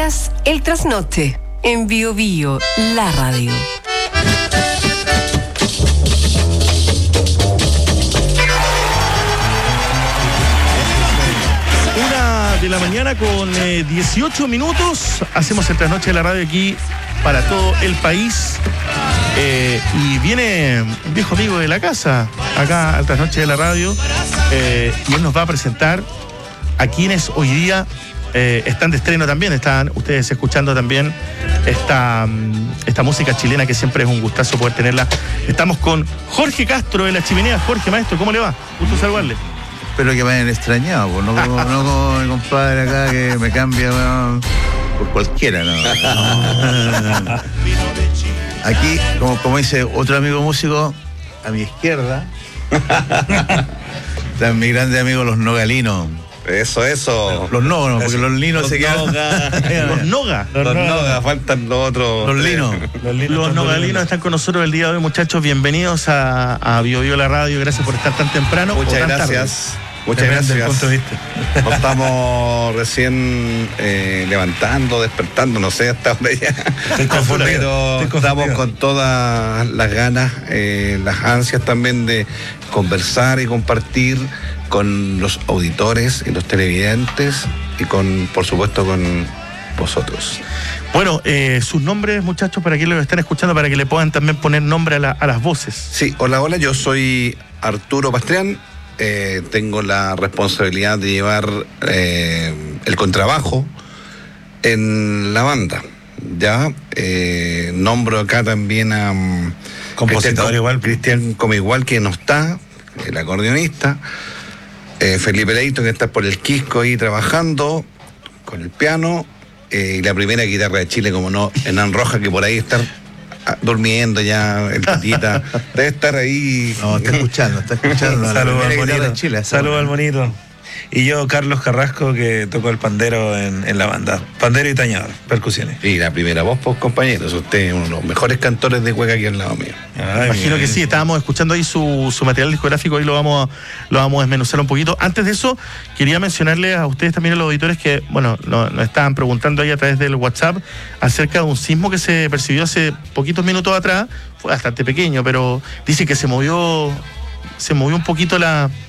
Escuchas El Trasnoche en Bio Bio, la radio. 1:00 a.m. con 18 minutos. Hacemos El Trasnoche de la radio aquí para todo el país. Y viene un viejo amigo de la casa acá al Trasnoche de la radio, y él nos va a presentar a quienes hoy día están de estreno también. Están ustedes escuchando también esta música chilena, que siempre es un gustazo poder tenerla. Estamos con Jorge Castro de La Chimenea. Jorge, maestro, ¿cómo le va? Gusto saludarle. Espero que me hayan extrañado, pues, no como mi compadre acá que me cambia, bueno, por cualquiera, ¿no? Aquí, como dice otro amigo músico, a mi izquierda, están mis grandes amigos los nogalinos. Eso. Los nogos, porque los linos se quedan. Los noga. Los nogas, faltan los otros. Los linos. Los nogalinos están con nosotros el día de hoy, muchachos. Bienvenidos a Bio Bio la radio. Gracias por estar tan temprano. Muchas gracias. Muchas gracias. Punto de vista. Nos estamos recién levantando, despertando, no sé hasta dónde ya. Pero estamos con todas las ganas, las ansias también de conversar y compartir con los auditores y los televidentes y por supuesto con vosotros. Bueno, sus nombres, muchachos, para quienes lo están escuchando, para que le puedan también poner nombre a las voces. Sí, hola, yo soy Arturo Pastrián. Tengo la responsabilidad de llevar el contrabajo en la banda. Ya nombro acá también a Compositor Cristian Comigual, que no está, el acordeonista. Felipe Leito, que está por el Quisco ahí trabajando con el piano. Y la primera guitarra de Chile, como no, Hernán Rojas, que por ahí está durmiendo ya, el Tatita, debe estar ahí. No, está escuchando. Saludos al monito. Chile, Saludos al monito. Y yo, Carlos Carrasco, que toco el pandero en la banda. Pandero y tañador, percusiones. Y la primera voz, pues, compañeros. Usted es uno de los mejores cantores de cueca aquí al lado mío. Imagino que sí. Estábamos escuchando ahí su material discográfico. Ahí lo vamos a desmenuzar un poquito. Antes de eso, quería mencionarles a ustedes también, a los auditores, que, bueno, nos estaban preguntando ahí a través del WhatsApp acerca de un sismo que se percibió hace poquitos minutos atrás. Fue bastante pequeño, pero dice que se movió un poquito la